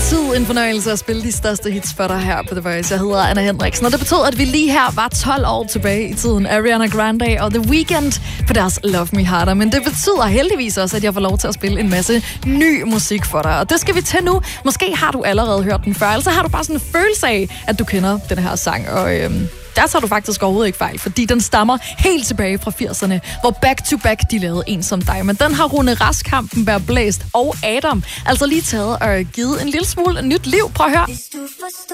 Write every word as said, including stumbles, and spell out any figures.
altid en fornøjelse at spille de største hits for dig her på The Voice. Jeg hedder Anna Hendriksen, og det betød, at vi lige her var tolv år tilbage i tiden. Ariana Grande og The Weeknd på deres Love Me Harder. Men det betyder heldigvis også, at jeg får lov til at spille en masse ny musik for dig. Og det skal vi til nu. Måske har du allerede hørt den før, eller så har du bare sådan en følelse af, at du kender den her sang. Og øhm, der tager du faktisk overhovedet ikke fejl, fordi den stammer helt tilbage fra firserne, hvor Back to Back de lavede En som dig. Men den har Rune Rask, Hampenberg Blæst og Adam altså lige taget og givet en lille smule nyt liv. Prøv at høre.